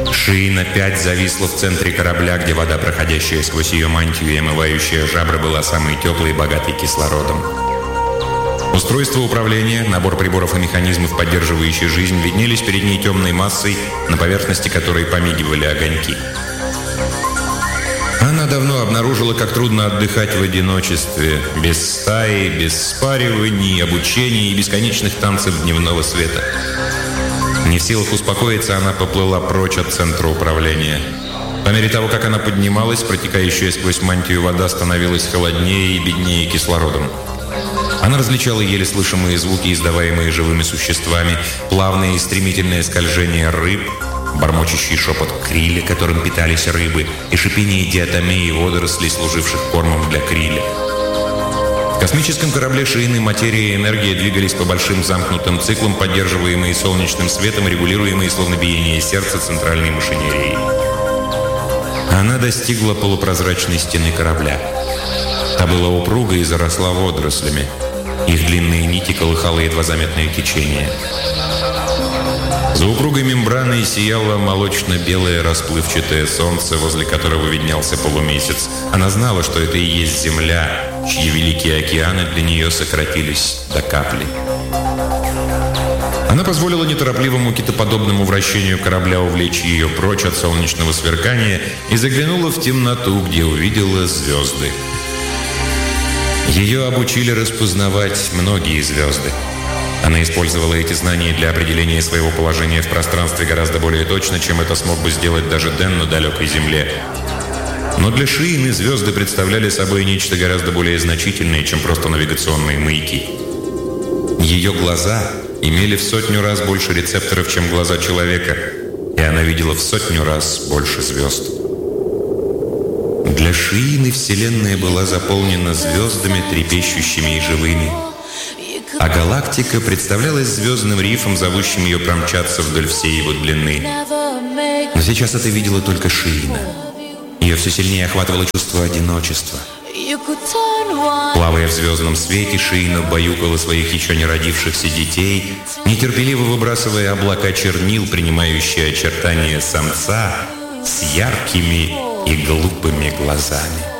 Шиин опять зависла в центре корабля, где вода, проходящая сквозь ее мантию и омывающая жабры, была самой теплой и богатой кислородом. Устройство управления, набор приборов и механизмов, поддерживающие жизнь, виднелись перед ней темной массой, на поверхности которой помигивали огоньки. Она давно обнаружила, как трудно отдыхать в одиночестве, без стаи, без спариваний, обучения и бесконечных танцев дневного света. Не в силах успокоиться, она поплыла прочь от центра управления. По мере того, как она поднималась, протекающая сквозь мантию вода становилась холоднее и беднее кислородом. Она различала еле слышимые звуки, издаваемые живыми существами, плавное и стремительное скольжение рыб, бормочущий шепот криля, которым питались рыбы, и шипение диатомеи и водорослей, служивших кормом для криля. В космическом корабле Шиин материя и энергия двигались по большим замкнутым циклам, поддерживаемые солнечным светом, регулируемые словно биение сердца центральной машинерией. Она достигла полупрозрачной стены корабля. Та была упруга и заросла водорослями. Их длинные нити колыхало едва заметное течение. За упругой мембраной сияло молочно-белое расплывчатое солнце, возле которого виднелся полумесяц. Она знала, что это и есть Земля, чьи великие океаны для нее сократились до капли. Она позволила неторопливому китоподобному вращению корабля увлечь ее прочь от солнечного сверкания и заглянула в темноту, где увидела звезды. Ее обучили распознавать многие звезды. Она использовала эти знания для определения своего положения в пространстве гораздо более точно, чем это смог бы сделать даже Дэн на далекой Земле. Но для Шиин звезды представляли собой нечто гораздо более значительное, чем просто навигационные маяки. Ее глаза имели в 100 раз больше рецепторов, чем глаза человека, и она видела в 100 раз больше звезд. Для Шиин Вселенная была заполнена звездами, трепещущими и живыми. А галактика представлялась звездным рифом, зовущим ее промчаться вдоль всей его длины. Но сейчас это видела только Шиин. Ее все сильнее охватывало чувство одиночества. Плавая в звездном свете, Шиин баюкала своих еще не родившихся детей, нетерпеливо выбрасывая облака чернил, принимающие очертания самца с яркими и глупыми глазами.